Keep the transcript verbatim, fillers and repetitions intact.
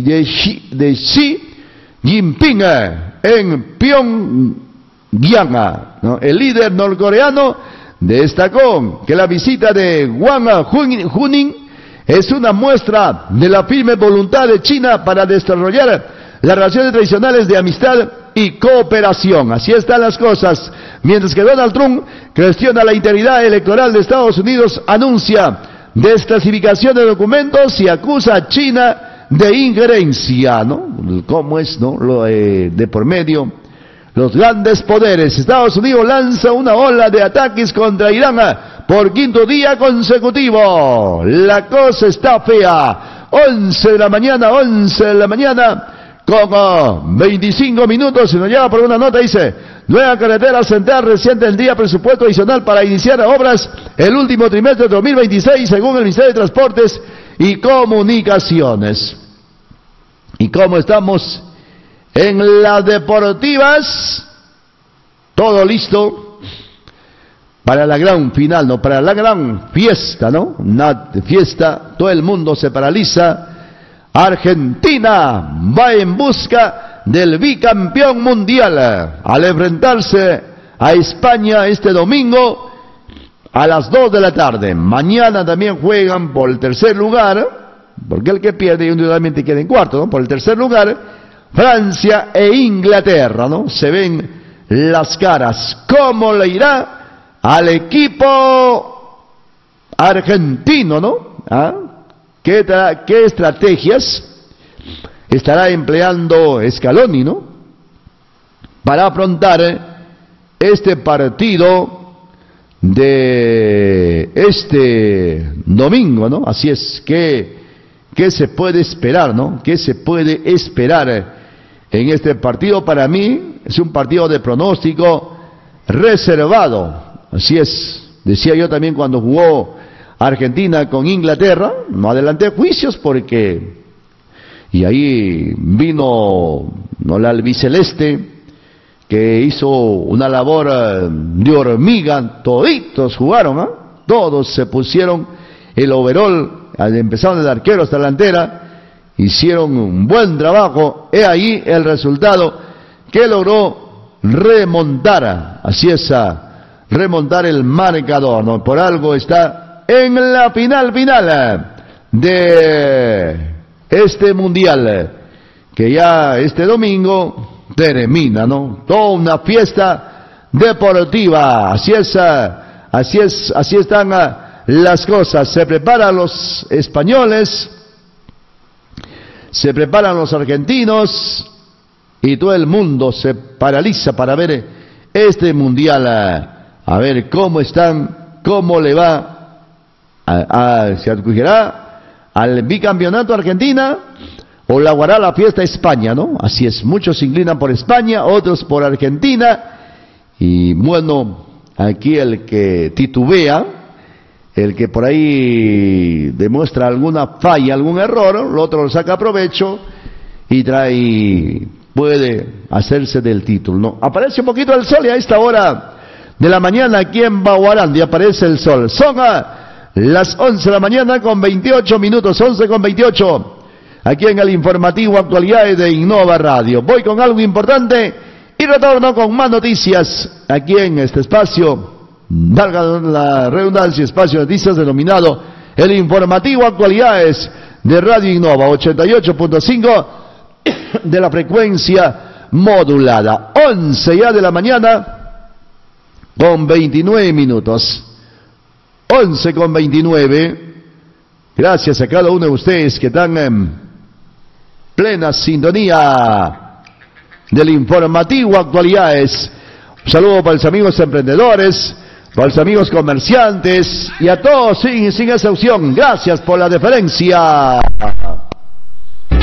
de Xi, de Xi Jinping en Pyongyang, ¿no? El líder norcoreano destacó que la visita de Wang Huning es una muestra de la firme voluntad de China para desarrollar las relaciones tradicionales de amistad y cooperación. Así están las cosas. Mientras que Donald Trump cuestiona la integridad electoral de Estados Unidos, anuncia desclasificación de documentos y acusa a China de injerencia, ¿no? ¿Cómo es, no? Lo eh, de por medio, los grandes poderes. Estados Unidos lanza una ola de ataques contra Irán por quinto día consecutivo. La cosa está fea. once de la mañana, once de la mañana, con oh, veinticinco minutos, se nos llega por una nota, dice: nueva carretera central reciente el día presupuesto adicional para iniciar obras el último trimestre de dos mil veintiséis, según el Ministerio de Transportes y Comunicaciones. ¿Y cómo estamos en las deportivas? Todo listo para la gran final, ¿no? Para la gran fiesta, ¿no? Una fiesta, todo el mundo se paraliza. Argentina va en busca del bicampeón mundial al enfrentarse a España este domingo a las dos de la tarde. Mañana también juegan por el tercer lugar, porque el que pierde individualmente queda en cuarto, ¿no? Por el tercer lugar, Francia e Inglaterra, ¿no? Se ven las caras. ¿Cómo le irá al equipo argentino, no? ¿Ah? ¿Qué, ¿Qué estrategias estará empleando Scaloni, no? Para afrontar este partido de este domingo, ¿no? Así es, ¿qué, qué se puede esperar, no? ¿Qué se puede esperar en este partido? Para mí es un partido de pronóstico reservado. Así es, decía yo también cuando jugó Argentina con Inglaterra, no adelanté juicios porque, y ahí vino no la albiceleste, que hizo una labor de hormiga, toditos jugaron, ¿eh? Todos se pusieron el overall, empezaron del arquero hasta la delantera, hicieron un buen trabajo. He ahí el resultado que logró remontar, así es, remontar el marcador, ¿no? Por algo está en la final final de este mundial, que ya este domingo termina, ¿no? Toda una fiesta deportiva. Así es, así es, así están las cosas. Se preparan los españoles, se preparan los argentinos y todo el mundo se paraliza para ver este mundial, a ver cómo están, cómo le va. A, a, se acogerá al bicampeonato Argentina o la aguará la fiesta España, ¿no? Así es, muchos se inclinan por España, otros por Argentina, y bueno, aquí el que titubea, el que por ahí demuestra alguna falla, algún error, el otro lo saca provecho y trae, puede hacerse del título, ¿no? Aparece un poquito el sol y a esta hora de la mañana aquí en Baguarandi aparece el sol. Son a las once de la mañana con veintiocho minutos, once con veintiocho, aquí en el informativo Actualidades de Innova Radio. Voy con algo importante y retorno con más noticias aquí en este espacio, valga la redundancia, espacio de noticias denominado el informativo Actualidades de Radio Innova, ochenta y ocho punto cinco de la frecuencia modulada. once ya de la mañana con veintinueve minutos. once con veintinueve, gracias a cada uno de ustedes que están en plena sintonía del informativo Actualidades. Un saludo para los amigos emprendedores, para los amigos comerciantes y a todos sin, sin excepción. Gracias por la deferencia.